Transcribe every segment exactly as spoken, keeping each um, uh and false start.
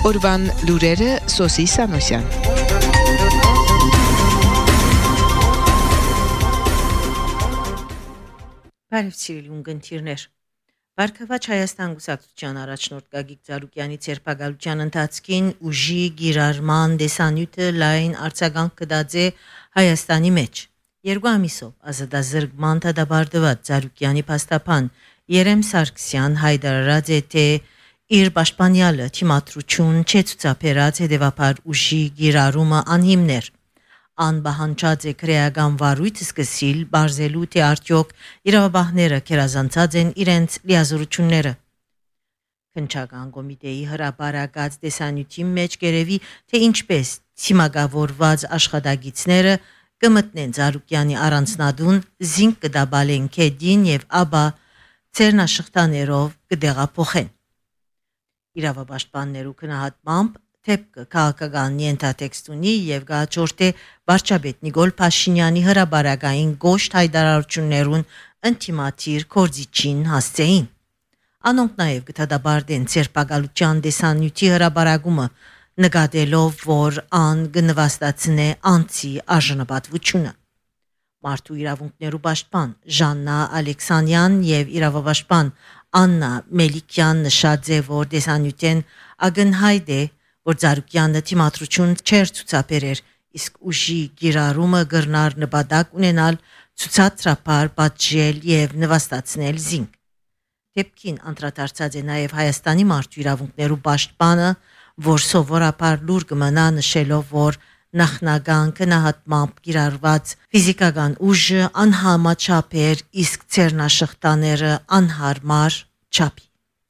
Օրվան լուրերը Սոսի Սանոսյան։ Բարև սիրելի ունգընտիրներ։ Վարքավաճ Հայաստան Գուսակցության առաջնորդ Գագիկ Ծառուկյանի ցերպակալության ընթացքին ուժի գիրառման դեսանյութը լայն արձագանք կդածե Հայաստանի մեջ։ Երկու ամիսով ազատազրկման դադարված Ծառուկյանի փաստաբան Երեմ Սարգսյան հայտարարած է, թե իր պաշտպանյալը թիմադրություն չցուցաբերած հետևաբար ուժի գիրառումը անհիմներ։ Անբահանջած է քրեական վարույթ սկսիլ բարձելու, թե արդյոք իրավաբանները կերազանցած են իրենց լիազորությունները։ Քննչական կոմիտեի հրապարակած դեսանյութի մեջ գերեւի, թե ինչպես թիմագավորված աշխատագիցները կմտնեն Ծառուկյանի առանձնադուն, զինք կդաբալեն քեդին եւ ապա ցերնաշխտաներով կդեղափոխեն։ Իրավապաշտպաններու քնահատմամբ թեփքը քաղաքական ենթատեքստ ունի եւ գաճորտե վարչապետ Նիկոլ Փաշինյանի հրաբարակային գոշտ հայտարարություններուն ինտիմատիր կորձիչին հասցեին։ Անոնք նաեւ գտադաբարդեն ցերպակալության դեսանյութի հրաբարակումը նկատելով, որ ան գնվաստացնե անցի արժանապատվությունը։ Մարդու իրավունքներու պաշտպան Ժաննա Ալեքսանյան եւ իրավապաշտպան Աննա Մելիքյան նշած է, որ դեսանյութեն ակնհայտ է, որ Ծառուկյանը թիմադրություն չէր ցուցաբերեր, իսկ ուժի գիրառումը գրնար նպատակ ունենալ ցուցադրապար պատժել եւ նվաստացնել զինք։ Դեպքին անդրադարձած է նաեւ Հայաստանի մարդու իրավունքներու պաշտպանը, որ սովորաբար լուր կմնա նշելով, որ նախնական քնահատմամբ գիրառված ֆիզիկական ուժը անհամաչափ էր, իսկ ցերնաշխտաները անհարմար չափի։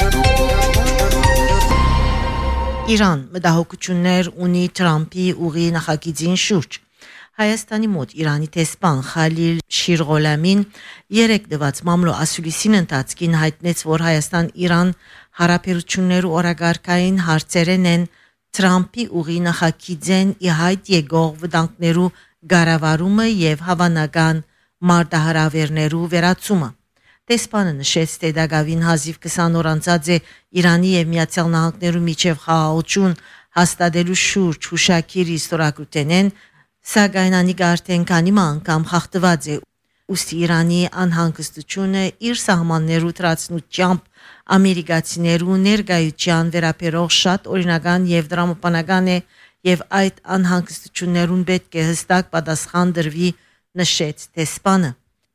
Իրան մտահոգություններ ունի Թրամփի ուղի նախագիծին շուրջ։ Հայաստանի մոտ Իրանի տեսփան Խալիլ Շիրղոլամին երեք դված մամլո ասուլիսին ընթացքին հայտնեց, որ Հայաստան-Իրան հարաբերություններու օրագարկային հարցերեն են Թրամփի ուղի նախագիծեն ի հայտ եկող վտանգներու գարավարումը եւ հավանական մարտահրավերներու վերացումը։ Տեսփանը նշեց, թե դակավին հազիվ քսան օր անցած է Իրանի եւ Միացյալ Նահանգներու միջև խաղաղություն հաստատելու շուրջ հուշակիրի ստորագրութենեն, սակայն անիկա արդեն քանի անգամ խախտված է, ուստի Իրանի անհանգստությունը իր սահմաններու թրացնությամբ ամերիկացիներու ներկայության վերաբերող շատ օրինական եւ դրամապանական է եւ այդ անհանգստություններուն պետք է հստակ պատասխան դրվի, նշեց տեսփանը։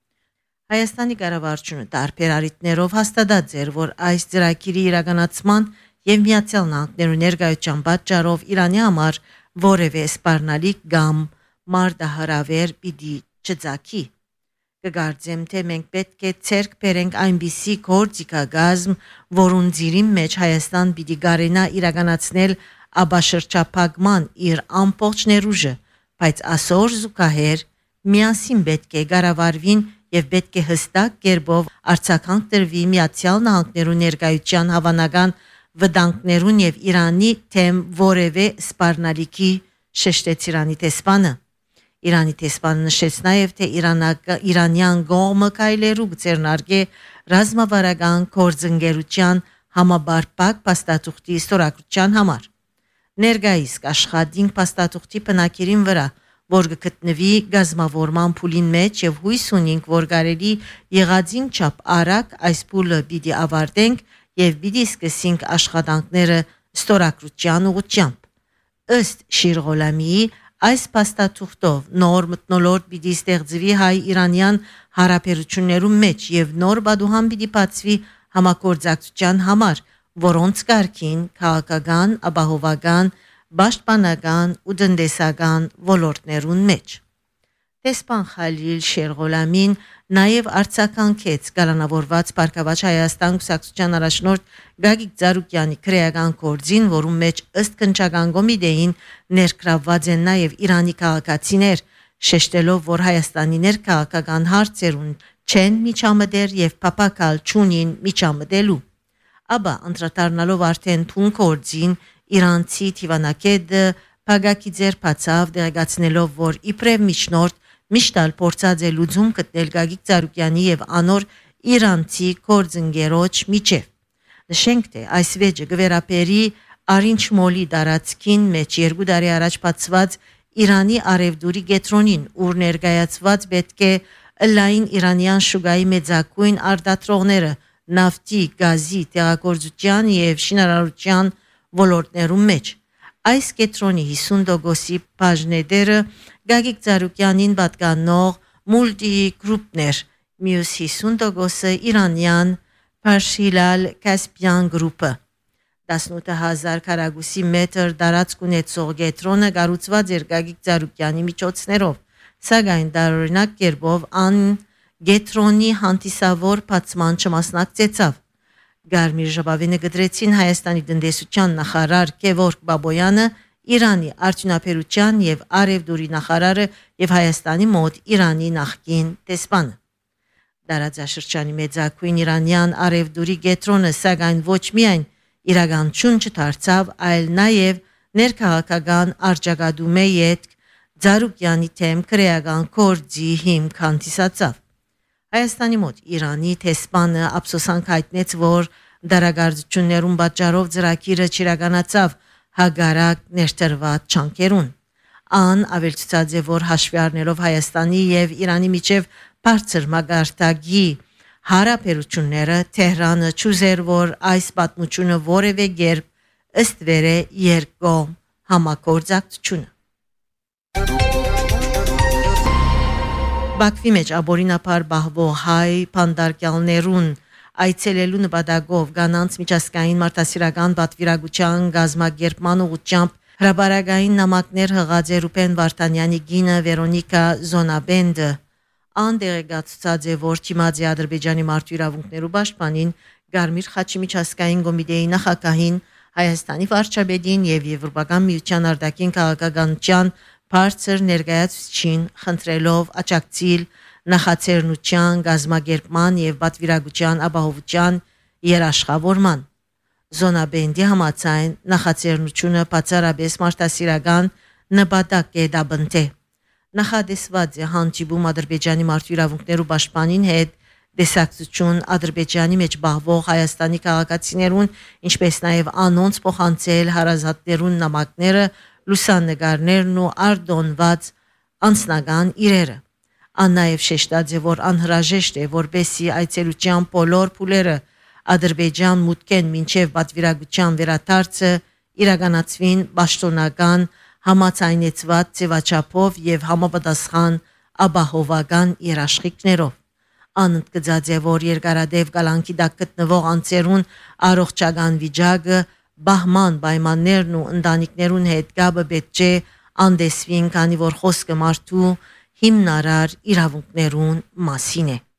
Հայաստանի կառավարությունը տարբեր առիթներով հաստատած էր, որ այս ծրագիրի իրականացման եւ Միացյալ Նահանգներու ներկայության պատճառով Իրանի համար որևէ սպառնալիք կամ մարտահրավեր պիտի չծագի։ Կգարձեմ, թե մենք պետք է ցերկ բերենք այնպիսի գործիքագազմ, որուն ծիրի մեջ Հայաստան պիտի գարենա իրականացնել աբաշրջափակման իր ամբողջ ներուժը, բայց ասոր զուգահեռ միասին պետք է կառավարվին եւ պետք է հստակ կերպով արձագանք տրվի Միացյալ Նահանգներու ներկայության հավանական վտանգներուն եւ Իրանի թեմ որևէ սպառնալիքի, շեշտեց Իրանի տեսփանը։ Իրանի տեսփանը նշեց նաեւ, թե Իրանյան կողմը կայլերու գծերնարգե ռազմավարական կորձընկերության համաբարփակ փաստաթուղթի ստորագրության համար։ Ներկայիս աշխատինք փաստաթուղթի բնակիրին վրա, որ գտնվի գազམավորման փուլին մեջ եւ հույս ունենք, որ կարելի եղածին չափ արագ այս փուլը պիտի ավարտենք եւ պիտի սկսենք աշխատանքները ստորագրության ուղղությամբ։ Ըստ Շիրղոլամիի այս փաստաթուղթով նոր մթնոլորտ պիտի ստեղծվի հայ-իրանյան հարաբերություններու մեջ եւ նոր բադուհան պիտի բացվի համագործակցության համար, որոնց կարգին քաղաքական, ապահովական, պաշտպանական ու տնտեսական ոլորտներուն մեջ։ Տեսփան Խալիլ Շիրղոլամին նաև արձագանքեց կալանավորված Վարքավաճ Հայաստան Գուսակցության առաջնորդ Գագիկ Ծառուկյանի քրեական գործին, որում մեջ ըստ քննչական կոմիտեին ներգրավված են նաև Իրանի քաղաքացիներ, շեշտելով, որ Հայաստանի ներքաղաքական հարցերուն չեն միջամտեր եւ փապակալ չունին միջամտելու։ Աբա անդրադառնալով արդեն թուն գործին Իրանցի թիվանակետը Փագակի ձերբացավ, դեղեկացնելով, որ իբրև միջնորդ միշտալ փորձած է լուծում գտնել Գագիկ Ծառուկյանի եւ անոր իրանցի գործընկերոջ միջև։ Նշենք, թե այս վեճը գվերապերի Արինչ մոլի դարածքին մեջ երկու տարի առաջ բացված Իրանի արևդուրի գետրոնին, ուր ներկայացված պետք է լայն իրանյան շուգայի մեծակույն արտադրողները նավթի, գազի, տեղագործության եւ շինարարության ոլորտներում մեջ։ Այս գետրոնի հիսուն տոկոսի բաժնետերը Գագիկ Ծառուկյանին պատկանող Multi Group-ներ, մյուս հիսուն տոկոսը իրանյան Parshilal Caspian Group-ը։ տասնութ հազար քառակուսի մետր տարածք ունեցող գետրոնը կառուցված էր Գագիկ Ծառուկյանի միջոցներով, սակայն տարօրինակ կերպով ան գետրոնի հանդիսավոր բացման չմասնակցեցավ։ Գարմիր ժապավենը գդրեցին Հայաստանի տնտեսության նախարար Գևորգ Բաբոյանը, Իրանի արդյունաբերության եւ արևդուրի նախարարը եւ Հայաստանի մոտ Իրանի նախկին տեսփանը։ Տարածաշրջանի մեծակույն իրանյան արևդուրի գետրոնը սակայն ոչ միայն իրականություն չդարձավ, այլ նաև ներքաղաքական արձակադում է ետք Ծառուկյանի թեմ քրեական կորձի հիմք հանդիսացավ։ Հայաստանի մոտ Իրանի տեսփանը ափսոսանք հայտնեց, որ դարագործություններում պատճառով ծրագիրը չիրականացավ հագարակ ներդրված չանկերուն։ Ան ավելցուցած է, որ հաշվի առնելով Հայաստանի եւ Իրանի միջև բարձր մագարտագի հարաբերությունները Թեհրանը չուզեր, որ այս պատմությունը որևէ կերպ ըստ վեր է երկկողմ համագործակցությունը։ Բաքվի մեջ աբորինապար բահվող հայ փանդարկյալներուն այցելելու նպատակով կանանց միջազգային մարդասիրական պատվիրակության գազམ་ակերպման ուղղությամբ հրաբարակային նամակներ հղած է Ռուբեն Վարդանյանի գինը Վերոնիկա Զոնաբենդը։ Անդերեգացած է, որ Թիմադի Ադրբեջանի մարդու իրավունքներու պաշտպանին Գարմիր խաչի միջազգային կոմիտեի նախագահին Հայաստանի վարչապետին եւ Եվրոպական միության արտաքին քաղաքականության բարձր ներկայացուցիչին խնդրելով աջակցել նախաձեռնության գազམ་ակերպման եւ պատվիրակության ապահովության երաշխավորման։ Զոնաբենդի համաձայն նախաձեռնությունը բացառապես մարդասիրական նպատակ է դաբնտե։ Նախադեсված է հանդիպում Ադրբեջանի մարդու իրավունքներու պաշտպանին հետ դեսակցություն Ադրբեջանի մեջ բահվող Հայաստանի քաղաքացիներուն, ինչպես նաև անոնց փոխանցել հարազատներուն նամակները, լուսանկարներն ու արտոնված անձնական իրերը։ Ան նաև շեշտած է, որ անհրաժեշտ է, որպեսզի այցելության բոլոր փուլերը Ադրբեջան մուտքեն մինչև պատվիրակության վերադարձը իրականացվին պաշտոնական համաձայնեցված ձևաչափով եւ համապատասխան ապահովական երաշխիքներով։ Անընդգծած է, որ երկարադեպ կալանքի տակ գտնվող անձերուն առողջական վիճակը, բահման պայմաններն ու ընտանիքներուն հետ կապը պետք է անդեսվին, քանի որ խոսքը մարդու հիմնարար իրավունքներուն մասին է։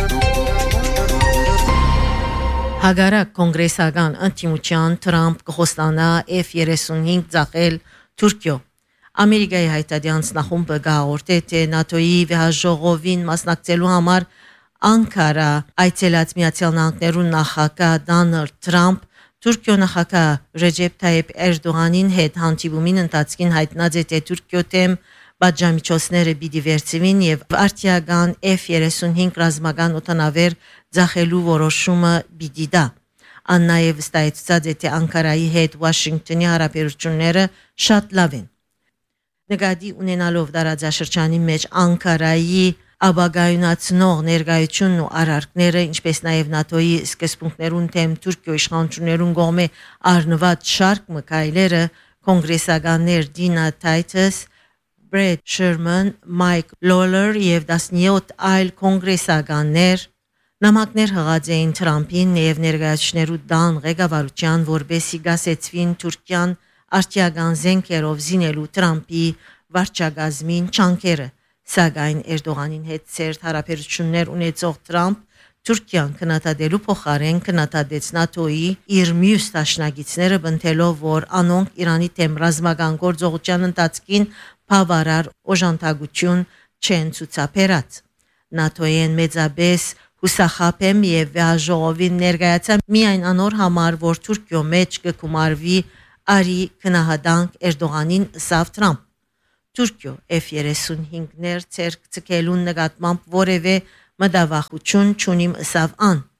Հագարակ կոնգրեսական ընդդիմության Թրամփ կխոստանա Էֆ երեսունհինգ ծախել Թուրքիո։ Ամերիկայի հայտարարած նախումբը գաղորդե թե ՆԱՏՕ-ի վեհաժողովին մասնակցելու համար Անկարա այցելած Միացյալ Նահանգներու նախագահ Դոնալդ Թրամփ Թուրքիո նախագահ Ռեջեփ Թայիփ Էրդողանին հետ հանդիպումին ընթացքին հայտնած է, թե Թուրքիո թեմ պատժամիջոցները պիտի վերցվին եւ արտիական Էֆ երեսունհինգ ռազմական օդանավեր ծախելու որոշումը պիտի դա։ Ան նաև վստահեցած է, թե Անկարայի հետ Վաշինգտոնի հարաբերությունները շատ լավ են։ Նկատի ունենալով տարածաշրջանի մեջ Անկարայի ապագայունացնող ներկայությունն ու արարքները, ինչպես նաև ՆԱՏՕ-ի սկզբունքներուն թեմ Թուրքիո իշխանություններուն կողմէ առնված շարք մկայլերը, կոնգրեսականներ Դինա Թայթս, Բրեդ Շերման, Մայք Լոլեր եւ տասնյոթ այլ կոնգրեսականներ նամակներ հղած էին Թրամփին եւ ներկայացուցիչներու դան ղեկավարության, որբեսի գասեցվին Թուրքիան արտիական զենքերով զինելու Թրամփի վարչակազմին չանկերը, սակայն Էրդողանին հետ ծերտ հարաբերություններ ունեցող Թրամփ Թուրքիան քննադատելու փոխարեն քննադատեց ՆԱՏՕ-ի իր մյուս դաշնակիցները, բնթելով, որ անոնք Իրանի թեմ ռազմական գործողության ընթացքին բավարար օժանդակություն չեն ցուցաբերած։ ՆԱՏՕ-ին մեծապես հուսախապեմ եւ վեհաժողովին ներկայացա միայն անոր համար, որ Թուրքիո մեջ կգումարվի արի քնահատանք Էրդողանին սավ Թրամփ։ Թուրքիո Էֆ երեսունհինգներ ցերկ ցկելուն նկատմամբ որևէ մտավախություն չունիմ սավ ան։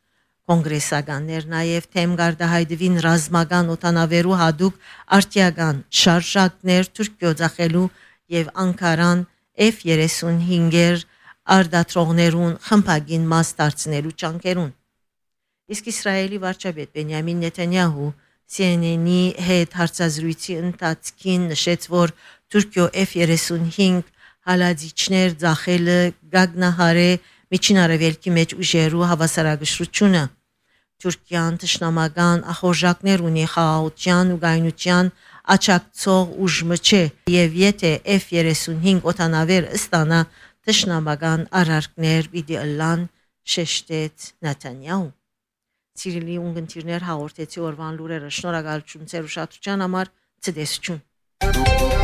Կոնգրեսականներ նաև թեմ գարդահայտվին ռազմական օտանավերու հadoop արտիական շարժակներ Թուրքիո ցախելու եւ Անկարան F thirty-five-եր արդատրողներուն խմբագին մաս դարձնելու ճանկերուն։ Իսկ Իսրայելի վարչապետ Բենյամին Նեթանյահու C N N-ի հետ հարցազրույցի ընթացքին նշեց, որ Թուրքիո F thirty-five հալածիչներ ցախելը գագնահարե միջին արևելքի մեջ ուժերու հավասարակշռությունը։ Թուրքիան թշնամական ախորժակներ ունի խաղաղության ու գայնության աչակցող ուժը չէ եւ եթե F thirty-five օտանավեր ստանա թշնամական արարքներ պիտի ըլլան, շեշտեց Նեթանյահու։ Սիրելի ունգընտիրներ, հաղորդեցի օրվան լուրերը, շնորհակալություն ձեր ուշադրության համար, ցտեսություն։